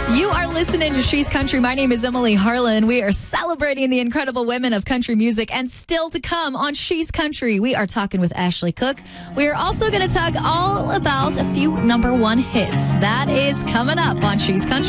You are listening to She's Country. My name is Emily Harlan. We are celebrating the incredible women of country music, and still to come on She's Country, we are talking with Ashley Cook. We are also going to talk all about a few #1 hits. That is coming up on She's Country.